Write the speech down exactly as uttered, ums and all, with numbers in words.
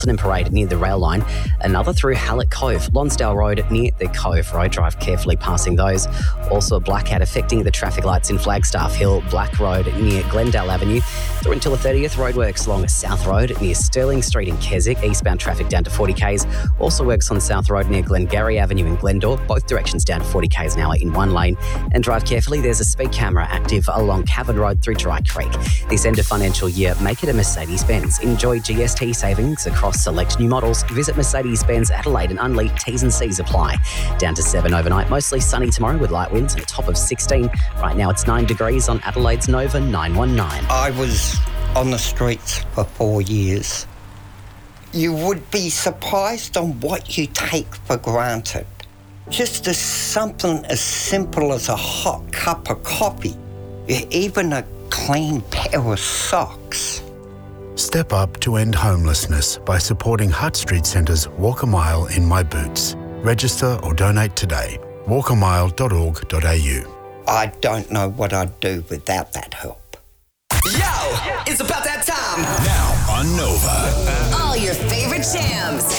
Parade near the rail line, another through Hallett Cove, Lonsdale Road near the Cove Road. Drive carefully passing those. Also a blackout affecting the traffic lights in Flagstaff Hill, Black Road near Glendale Avenue, through until the thirtieth. Roadworks along South Road near Stirling Street in Keswick, eastbound traffic down to forty kays. Also works on South Road near Glengarry Avenue in Glendore, both directions down to forty kays an hour in one lane. And drive carefully, there's a speed camera active along Cavern Road through Dry Creek. This end of financial year, make it a Mercedes-Benz. Enjoy G S T savings across select new models. Visit Mercedes-Benz Adelaide and Unley. T's and C's apply. Down to seven overnight. Mostly sunny tomorrow with light winds and a top of sixteen. Right now it's nine degrees on Adelaide's Nova nine one nine. I was on the streets for four years. You would be surprised on what you take for granted. Just as something as simple as a hot cup of coffee, even a clean pair of socks. Step up to end homelessness by supporting Hutt Street Centre's Walk a Mile in My Boots. Register or donate today. walk a mile dot org dot a u. I don't know what I'd do without that help. Yo, it's about that time. Now on Nova. All your favorite jams.